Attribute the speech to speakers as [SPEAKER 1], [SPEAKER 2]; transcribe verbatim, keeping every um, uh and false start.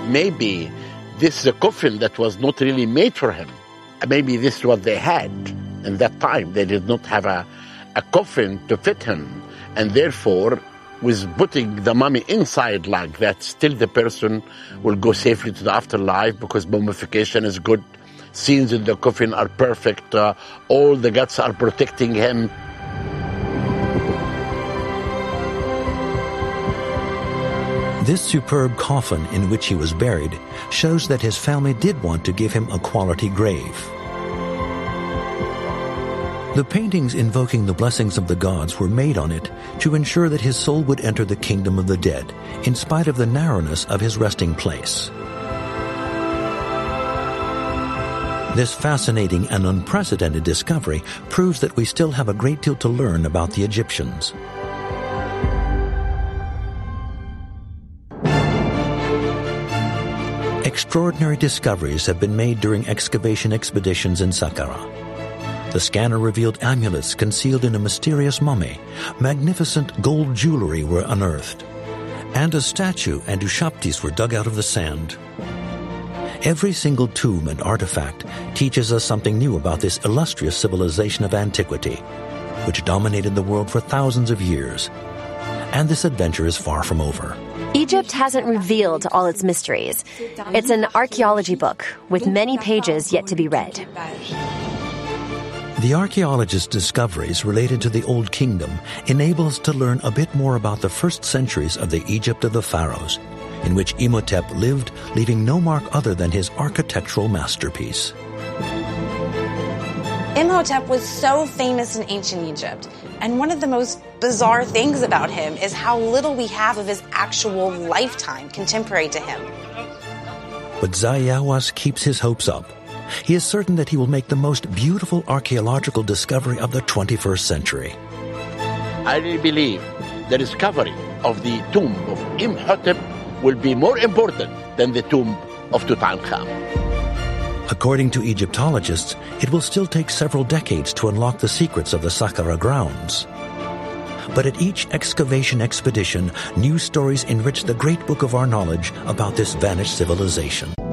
[SPEAKER 1] maybe this is a coffin that was not really made for him. Maybe this is what they had in that time. They did not have a, a coffin to fit him, and therefore, with putting the mummy inside like that, still the person will go safely to the afterlife because mummification is good. Scenes in the coffin are perfect. Uh, all the guts are protecting him.
[SPEAKER 2] This superb coffin in which he was buried shows that his family did want to give him a quality grave. The paintings invoking the blessings of the gods were made on it to ensure that his soul would enter the kingdom of the dead, in spite of the narrowness of his resting place. This fascinating and unprecedented discovery proves that we still have a great deal to learn about the Egyptians. Extraordinary discoveries have been made during excavation expeditions in Saqqara. The scanner revealed amulets concealed in a mysterious mummy. Magnificent gold jewelry were unearthed. And a statue and Ushaptis were dug out of the sand. Every single tomb and artifact teaches us something new about this illustrious civilization of antiquity, which dominated the world for thousands of years. And this adventure is far from over.
[SPEAKER 3] Egypt hasn't revealed all its mysteries. It's an archaeology book with many pages yet to be read.
[SPEAKER 2] The archaeologist's discoveries related to the Old Kingdom enable us to learn a bit more about the first centuries of the Egypt of the pharaohs, in which Imhotep lived, leaving no mark other than his architectural masterpiece.
[SPEAKER 4] Imhotep was so famous in ancient Egypt, and one of the most bizarre things about him is how little we have of his actual lifetime contemporary to him.
[SPEAKER 2] But Zahi Hawass keeps his hopes up. He is certain that he will make the most beautiful archaeological discovery of the twenty-first century.
[SPEAKER 1] I really believe the discovery of the tomb of Imhotep will be more important than the tomb of Tutankhamun.
[SPEAKER 2] According to Egyptologists, it will still take several decades to unlock the secrets of the Saqqara grounds. But at each excavation expedition, new stories enrich the great book of our knowledge about this vanished civilization.